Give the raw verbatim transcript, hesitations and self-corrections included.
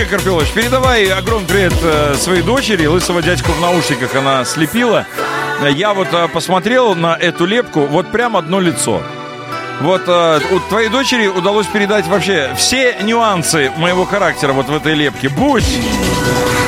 Карпилович, передавай огромный привет э, своей дочери. Лысого дядьку в наушниках она слепила. Я вот э, посмотрел на эту лепку, вот прям одно лицо. Вот э, у твоей дочери удалось передать вообще все нюансы моего характера вот в этой лепке. Будь